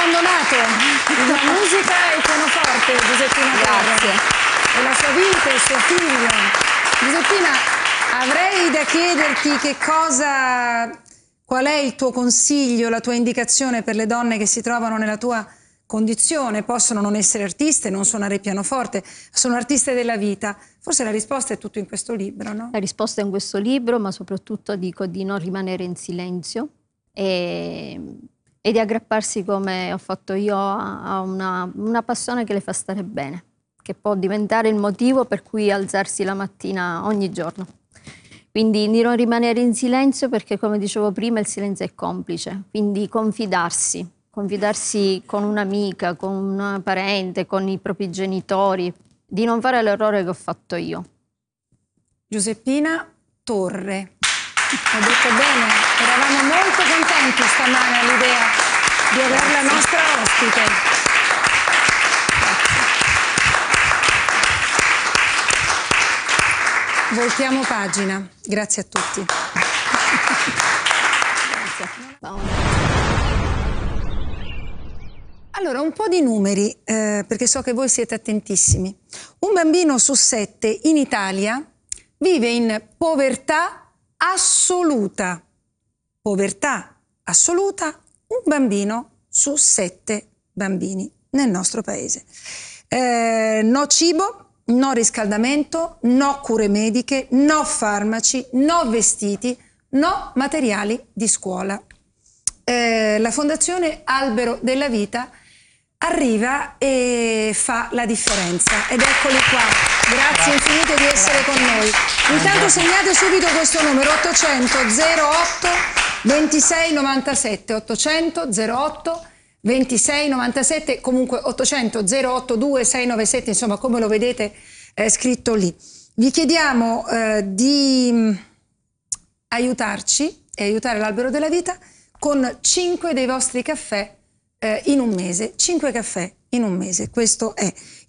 abbandonato la musica e il pianoforte, Giuseppina Torre, e la sua vita e il suo figlio. Giuseppina, avrei da chiederti qual è il tuo consiglio, la tua indicazione per le donne che si trovano nella tua condizione, possono non essere artiste, non suonare il pianoforte, sono artiste della vita. Forse la risposta è tutto in questo libro, no? La risposta è in questo libro, ma soprattutto dico di non rimanere in silenzio e di aggrapparsi, come ho fatto io, a una passione che le fa stare bene, che può diventare il motivo per cui alzarsi la mattina ogni giorno. Quindi di non rimanere in silenzio, perché come dicevo prima il silenzio è complice, quindi confidarsi con un'amica, con un parente, con i propri genitori, di non fare l'errore che ho fatto io. Giuseppina Torre. Ho detto bene, eravamo molto contenti stamane all'idea di averla nostra ospite. Voltiamo pagina. Grazie a tutti. Grazie. Allora, un po' di numeri, perché so che voi siete attentissimi. Un bambino su 7 in Italia vive in povertà assoluta. Povertà assoluta, un bambino su 7 bambini nel nostro paese. No cibo, no riscaldamento, no cure mediche, no farmaci, no vestiti, no materiali di scuola. La Fondazione Albero della Vita arriva e fa la differenza, ed eccoli qua. Grazie infinite di essere con noi. Intanto segnate subito questo numero: 800 08 26 97, 800 08 26 97, comunque 800 082 697, insomma, come lo vedete è scritto lì. Vi chiediamo di aiutarci e aiutare l'Albero della Vita con 5 dei vostri caffè in un mese. 5 caffè in un mese, questo è